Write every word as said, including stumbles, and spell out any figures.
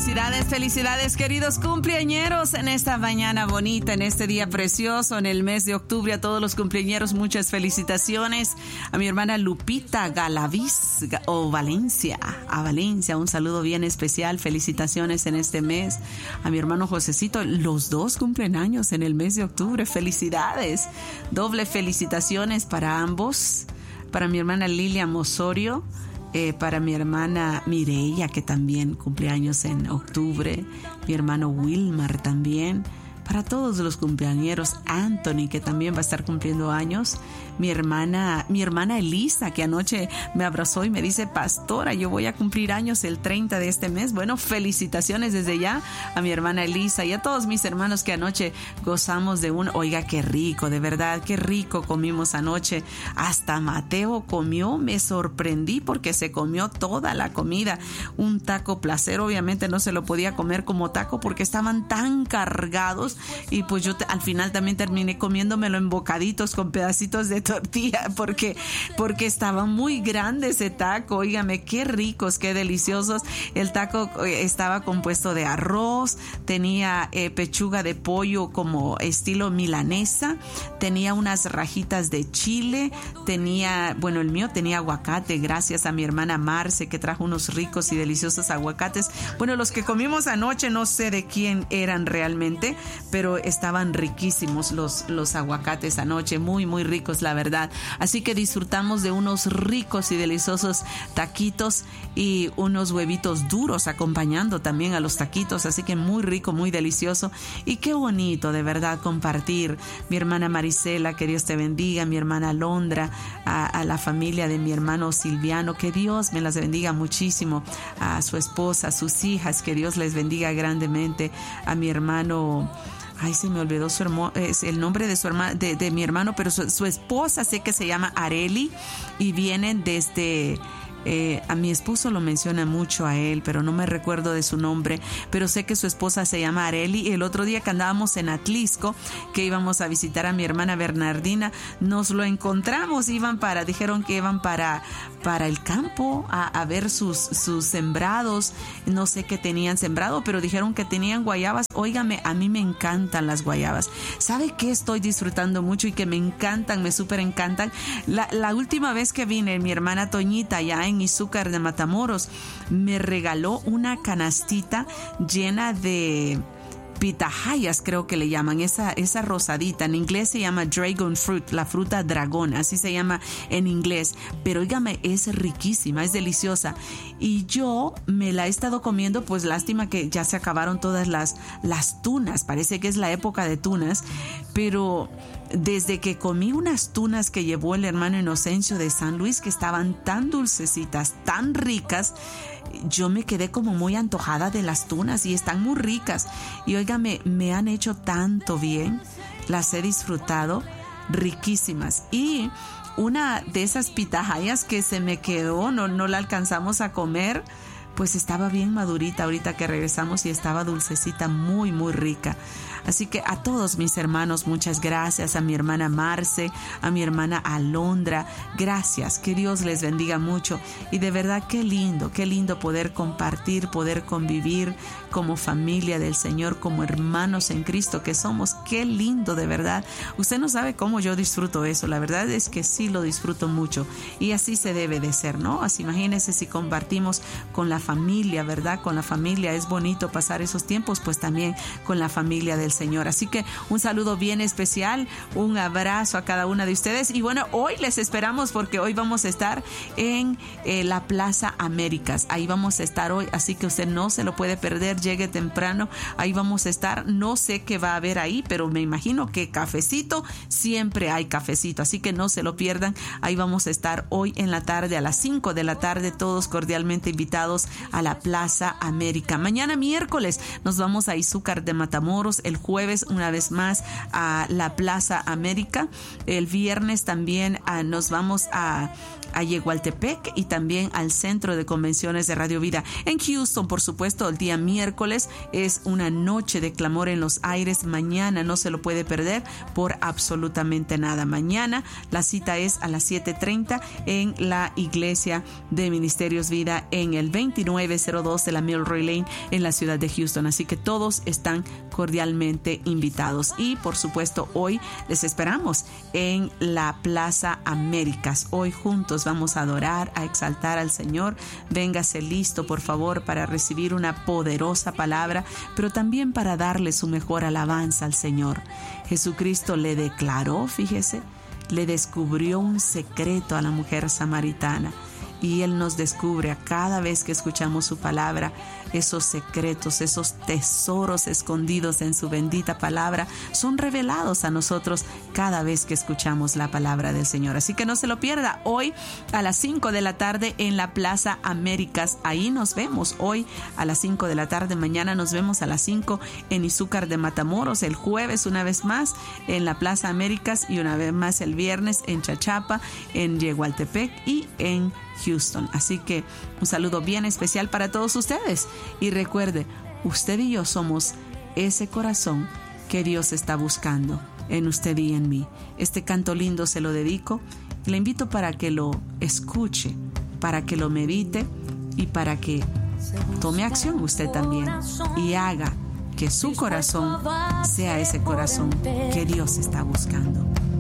Felicidades, felicidades, queridos cumpleañeros, en esta mañana bonita, en este día precioso, en el mes de octubre. A todos los cumpleañeros, muchas felicitaciones. A mi hermana Lupita Galaviz o Valencia, a Valencia, un saludo bien especial. Felicitaciones en este mes. A mi hermano Josecito, los dos cumplen años en el mes de octubre. Felicidades. Doble felicitaciones para ambos. Para mi hermana Lilian Osorio. Eh, para mi hermana Mireia, que también cumple años en octubre, mi hermano Wilmar también, para todos los cumpleañeros, Anthony, que también va a estar cumpliendo años, mi hermana, mi hermana Elisa, que anoche me abrazó y me dice: pastora, yo voy a cumplir años el treinta de este mes. Bueno, felicitaciones desde ya a mi hermana Elisa y a todos mis hermanos que anoche gozamos de un, oiga, qué rico, de verdad, qué rico comimos anoche. Hasta Mateo comió, me sorprendí porque se comió toda la comida. Un taco placer, obviamente no se lo podía comer como taco porque estaban tan cargados, y pues yo te, al final también terminé comiéndomelo en bocaditos con pedacitos de tortilla porque, porque estaba muy grande ese taco. Óigame, qué ricos, qué deliciosos. El taco estaba compuesto de arroz, tenía eh, pechuga de pollo como estilo milanesa, tenía unas rajitas de chile, tenía, bueno, el mío tenía aguacate, gracias a mi hermana Marce que trajo unos ricos y deliciosos aguacates. Bueno, los que comimos anoche no sé de quién eran realmente, pero estaban riquísimos los, los aguacates anoche, muy, muy ricos, la verdad. Así que disfrutamos de unos ricos y deliciosos taquitos y unos huevitos duros acompañando también a los taquitos. Así que muy rico, muy delicioso. Y qué bonito, de verdad, compartir. Mi hermana Marisela, que Dios te bendiga. Mi hermana Londra, a, a la familia de mi hermano Silviano, que Dios me las bendiga muchísimo. A su esposa, a sus hijas, que Dios les bendiga grandemente. A mi hermano... Ay, se me olvidó su hermo, es el nombre de su hermano, de, de mi hermano, pero su, su esposa sé que se llama Areli y vienen desde... Eh, a mi esposo lo menciona mucho a él, pero no me recuerdo de su nombre, pero sé que su esposa se llama Areli. Y el otro día que andábamos en Atlisco, que íbamos a visitar a mi hermana Bernardina, nos lo encontramos, iban para, dijeron que iban para, para el campo a, a ver sus, sus sembrados, no sé qué tenían sembrado, pero dijeron que tenían guayabas. Óigame, a mí me encantan las guayabas. ¿Sabe qué estoy disfrutando mucho y que me encantan, me súper encantan? La, la última vez que vine, mi hermana Toñita, ya en Izúcar de Matamoros, me regaló una canastita llena de pitahayas, creo que le llaman, esa, esa rosadita. En inglés se llama dragon fruit, la fruta dragón, así se llama en inglés. Pero óigame, es riquísima, es deliciosa. Y yo me la he estado comiendo, pues lástima que ya se acabaron todas las, las tunas. Parece que es la época de tunas, pero desde que comí unas tunas que llevó el hermano Inocencio de San Luis, que estaban tan dulcecitas, tan ricas, yo me quedé como muy antojada de las tunas y están muy ricas. Y óigame, me han hecho tanto bien, las he disfrutado, riquísimas. Y una de esas pitahayas que se me quedó, no, no la alcanzamos a comer, pues estaba bien madurita ahorita que regresamos y estaba dulcecita, muy, muy rica. Así que a todos mis hermanos, muchas gracias. A mi hermana Marce, a mi hermana Alondra, gracias. Que Dios les bendiga mucho. Y de verdad, qué lindo, qué lindo poder compartir, poder convivir como familia del Señor, como hermanos en Cristo que somos. Qué lindo, de verdad. Usted no sabe cómo yo disfruto eso. La verdad es que sí lo disfruto mucho. Y así se debe de ser, ¿no? Así imagínense si compartimos con la familia, ¿verdad? Con la familia es bonito pasar esos tiempos, pues también con la familia del Señor. Así que un saludo bien especial, un abrazo a cada una de ustedes. Y bueno, hoy les esperamos porque hoy vamos a estar en eh, la Plaza Américas. Ahí vamos a estar hoy, así que usted no se lo puede perder. Llegue temprano, ahí vamos a estar. No sé qué va a haber ahí, pero me imagino que cafecito, siempre hay cafecito, así que no se lo pierdan. Ahí vamos a estar hoy en la tarde, a las cinco de la tarde, todos cordialmente invitados a la Plaza América. Mañana miércoles nos vamos a Izúcar de Matamoros, el jueves una vez más a la Plaza América, el viernes también a, nos vamos a a Yegualtepec y también al Centro de Convenciones de Radio Vida. En Houston, por supuesto, el día miércoles es una noche de clamor en los aires. Mañana no se lo puede perder por absolutamente nada. Mañana la cita es a las siete treinta en la Iglesia de Ministerios Vida en el veintinueve cero dos de la Milroy Lane en la ciudad de Houston. Así que todos están cordialmente invitados. Y por supuesto, hoy les esperamos en la Plaza Américas. Hoy juntos vamos a adorar, a exaltar al Señor. Véngase listo, por favor, para recibir una poderosa palabra, pero también para darle su mejor alabanza al Señor. Jesucristo le declaró, fíjese, le descubrió un secreto a la mujer samaritana. Y Él nos descubre a cada vez que escuchamos su palabra, esos secretos, esos tesoros escondidos en su bendita palabra, son revelados a nosotros cada vez que escuchamos la palabra del Señor. Así que no se lo pierda, hoy a las cinco de la tarde en la Plaza Américas. Ahí nos vemos hoy a las cinco de la tarde. Mañana nos vemos a las cinco en Izúcar de Matamoros. El jueves una vez más en la Plaza Américas y una vez más el viernes en Chachapa, en Yegualtepec y en Houston. Así que un saludo bien especial para todos ustedes. Y recuerde, usted y yo somos ese corazón que Dios está buscando en usted y en mí. Este canto lindo se lo dedico. Le invito para que lo escuche, para que lo medite y para que tome acción usted también y haga que su corazón sea ese corazón que Dios está buscando.